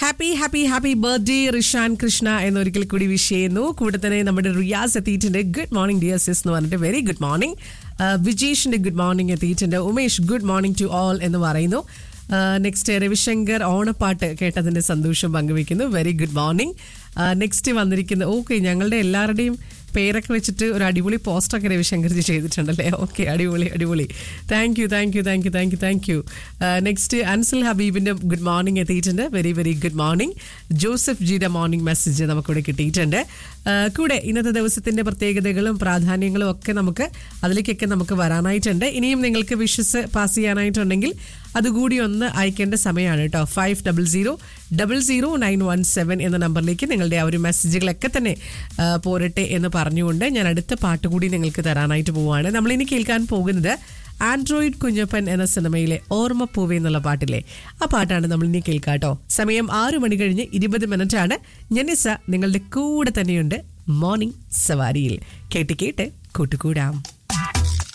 Happy birthday Rishan Krishna എന്നൊരിക്കൽ കൂടി wish ചെയ്യുന്നു. കൂടെ തന്നെ നമ്മുടെ റിയാസ് എത്തിയിട്ടുണ്ട്. ഗുഡ് മോർണിംഗ് ഡിയർ സിസ് എന്ന് പറഞ്ഞിട്ട് very good morning. വിജേഷിന്റെ good morning എത്തിയിട്ടുണ്ട്. Umesh good morning to all എന്ന് പറയുന്നു. നെക്സ്റ്റ് രവിശങ്കർ ഓണപ്പാട്ട് കേട്ടതിന്റെ സന്തോഷം പങ്കുവെക്കുന്നു. Very good morning. നെക്സ്റ്റ് വന്നിരിക്കുന്നത് ഓക്കെ, ഞങ്ങളുടെ എല്ലാവരുടെയും പേരൊക്കെ വെച്ചിട്ട് ഒരു അടിപൊളി പോസ്റ്റൊക്കെ രവിശങ്കർജി ചെയ്തിട്ടുണ്ടല്ലേ. ഓക്കെ, അടിപൊളി. Thank you. നെക്സ്റ്റ് അൻസൽ ഹബീബിന്റെ ഗുഡ് മോർണിംഗ് എത്തിയിട്ടുണ്ട്. Very good morning. ജോസഫ് ജിയുടെ മോർണിംഗ് മെസ്സേജ് നമുക്കിവിടെ കിട്ടിയിട്ടുണ്ട്. കൂടെ ഇന്നത്തെ ദിവസത്തിന്റെ പ്രത്യേകതകളും പ്രാധാന്യങ്ങളും ഒക്കെ അതിലേക്കൊക്കെ നമുക്ക് വരാനായിട്ടുണ്ട്. ഇനിയും നിങ്ങൾക്ക് വിഷസ് പാസ് ചെയ്യാനായിട്ടുണ്ടെങ്കിൽ അതുകൂടി ഒന്ന് അയക്കേണ്ട സമയമാണ് കേട്ടോ. 50000917 എന്ന നമ്പറിലേക്ക് നിങ്ങളുടെ ആ ഒരു മെസ്സേജുകളൊക്കെ തന്നെ പോരട്ടെ എന്ന് പറഞ്ഞുകൊണ്ട് ഞാൻ അടുത്ത പാട്ട് കൂടി നിങ്ങൾക്ക് തരാനായിട്ട് പോവുകയാണ്. നമ്മളിനി കേൾക്കാൻ പോകുന്നത് ആൻഡ്രോയിഡ് കുഞ്ഞപ്പൻ എന്ന സിനിമയിലെ ഓർമ്മപ്പൂവേ എന്നുള്ള പാട്ടില്ലേ, ആ പാട്ടാണ് നമ്മൾ ഇനി കേൾക്കാട്ടോ. സമയം 6 മണി കഴിഞ്ഞ് 20 മിനിറ്റാണ്. ജനിസ നിങ്ങളുടെ കൂടെ തന്നെയുണ്ട് മോർണിംഗ് സവാരിയിൽ. കേട്ട് കൂട്ടുകൂടാം.